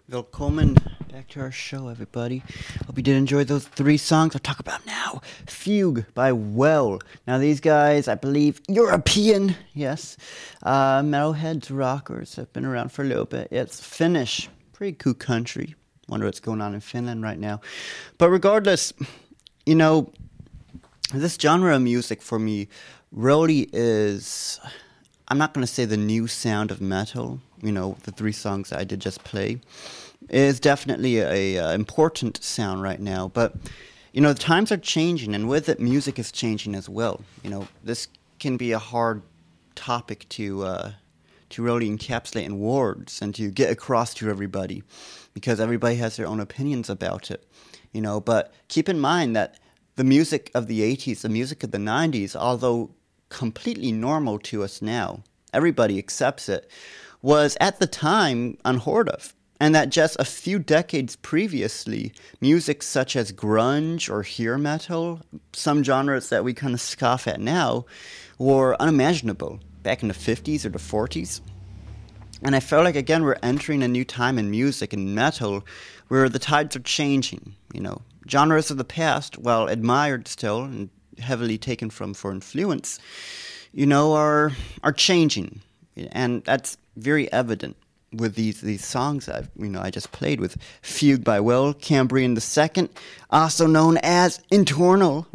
Willkommen back to our show, everybody. Hope you did enjoy those three songs I'll talk about now. Fugue by Well. Now, these guys, I believe, European, yes. Metalheads, rockers, have been around for a little bit. It's Finnish. Pretty cool country. Wonder what's going on in Finland right now. But regardless, this genre of music for me really is, I'm not going to say the new sound of metal. The three songs that I did just play is definitely a important sound right now. But, the times are changing, and with it, music is changing as well. This can be a hard topic to really encapsulate in words and to get across to everybody, because everybody has their own opinions about it. But keep in mind that the music of the 80s, the music of the 90s, although completely normal to us now, everybody accepts it, was at the time unheard of. And that just a few decades previously, music such as grunge or hair metal, some genres that we kind of scoff at now, were unimaginable back in the 50s or the 40s. And I felt like, again, we're entering a new time in music and metal where the tides are changing. Genres of the past, while admired still and heavily taken from for influence, are changing. And that's very evident with these songs I just played with. Fugue by Well, Cambrian II, also known as Eternal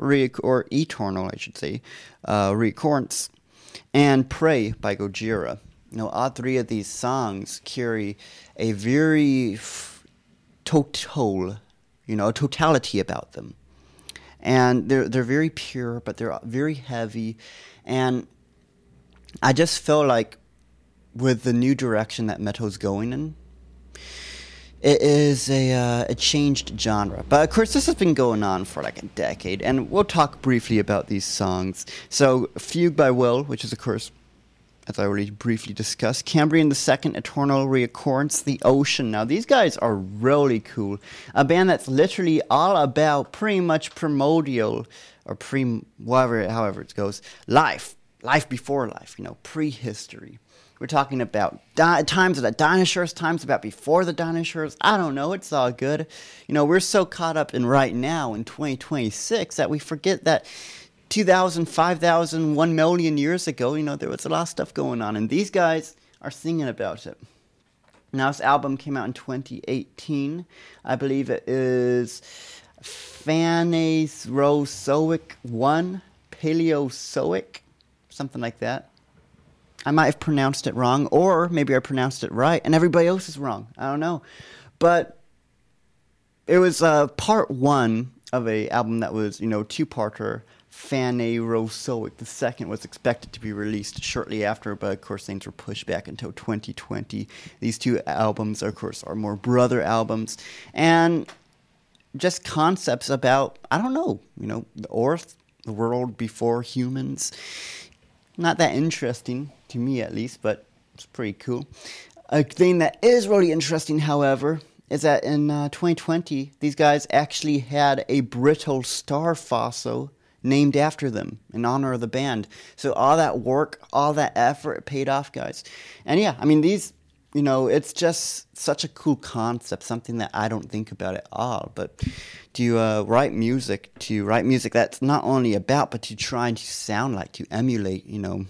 Recurrence, and Pray by Gojira. All three of these songs carry a very totality about them. And they're very pure, but they're very heavy. And I just feel like with the new direction that metal's going in, it is a changed genre. But of course, this has been going on for like a decade, and we'll talk briefly about these songs. So, Fugue by Will, which is, of course, as I already briefly discussed, Cambrian II, Eternal Recurrence, The Ocean. Now, these guys are really cool. A band that's literally all about pretty much primordial, or however it goes, life before life, prehistory. We're talking about times of the dinosaurs, times about before the dinosaurs. I don't know. It's all good. We're so caught up in right now in 2026 that we forget that 2,000, 5,000, 1 million years ago, there was a lot of stuff going on. And these guys are singing about it. Now, this album came out in 2018. I believe it is Phanerozoic 1, Paleozoic, something like that. I might have pronounced it wrong, or maybe I pronounced it right, and everybody else is wrong. I don't know. But it was part one of a album that was, two-parter. Phanerozoic. The second was expected to be released shortly after, but of course things were pushed back until 2020. These two albums, of course, are more brother albums. And just concepts about, I don't know, the earth, the world before humans. Not that interesting, to me at least, but it's pretty cool. A thing that is really interesting, however, is that in 2020, these guys actually had a brittle star fossil named after them in honor of the band. So all that work, all that effort paid off, guys. And yeah, these, it's just such a cool concept, something that I don't think about at all. But to write music that's not only about, but to try to sound like, to emulate,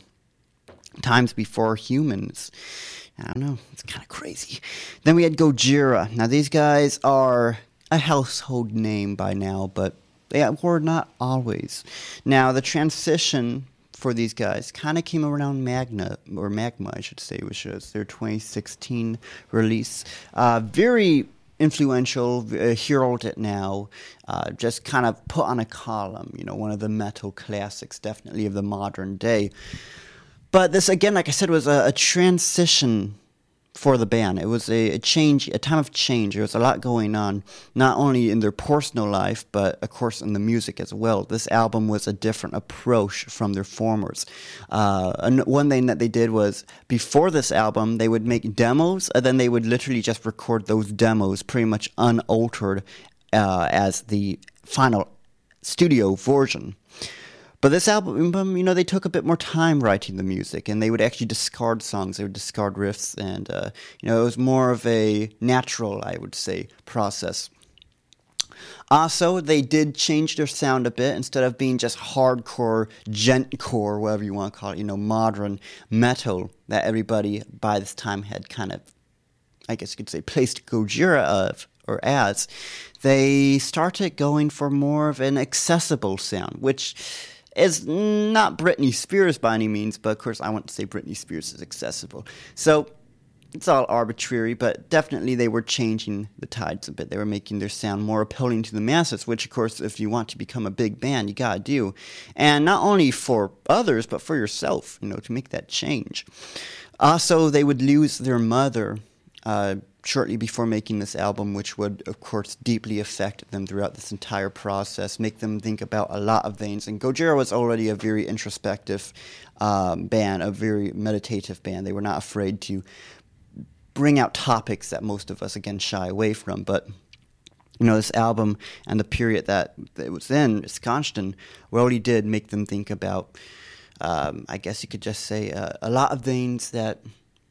times before humans. I don't know, it's kind of crazy. Then we had Gojira. Now these guys are a household name by now, but they were not always. Now the transition for these guys kind of came around Magma, I should say, which was their 2016 release. Very influential, heralded now, just kind of put on a column, one of the metal classics, definitely of the modern day. But this, again, like I said, was a transition for the band. It was a change, a time of change. There was a lot going on, not only in their personal life, but of course in the music as well. This album was a different approach from their formers. And one thing that they did was, before this album, they would make demos, and then they would literally just record those demos pretty much unaltered as the final studio version. But this album, they took a bit more time writing the music, and they would actually discard songs, they would discard riffs, and, it was more of a natural, I would say, process. Also, they did change their sound a bit. Instead of being just hardcore, gentcore, whatever you want to call it, modern metal that everybody by this time had kind of, I guess you could say, placed Gojira of, or as, they started going for more of an accessible sound, which is not Britney Spears by any means, but of course I want to say Britney Spears is accessible. So it's all arbitrary, but definitely they were changing the tides a bit. They were making their sound more appealing to the masses, which of course if you want to become a big band, you gotta do. And not only for others, but for yourself, to make that change. Also, they would lose their mother shortly before making this album, which would, of course, deeply affect them throughout this entire process, make them think about a lot of things. And Gojira was already a very introspective band, a very meditative band. They were not afraid to bring out topics that most of us, again, shy away from. But, this album and the period that it was in, Skansten, really did make them think about, I guess you could just say, a lot of things that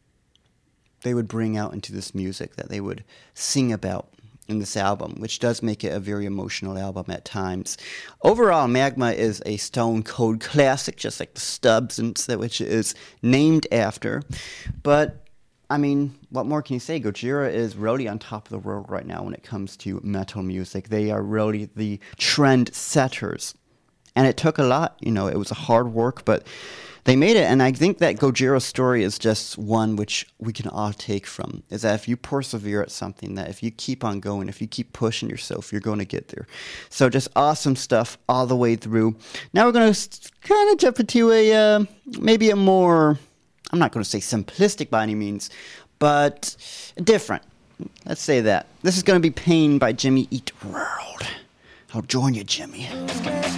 they would bring out into this music, that they would sing about in this album, which does make it a very emotional album at times. Overall, Magma is a Stone Cold classic, just like the Stubbs, which it is named after. But, what more can you say? Gojira is really on top of the world right now when it comes to metal music. They are really the trend setters. And it took a lot, it was a hard work, but they made it. And I think that Gojira's story is just one which we can all take from, is that if you persevere at something, that if you keep on going, if you keep pushing yourself, you're going to get there. So just awesome stuff all the way through. Now we're going to kind of jump into maybe a more, I'm not going to say simplistic by any means, but different. Let's say that. This is going to be Pain by Jimmy Eat World. I'll join you, Jimmy.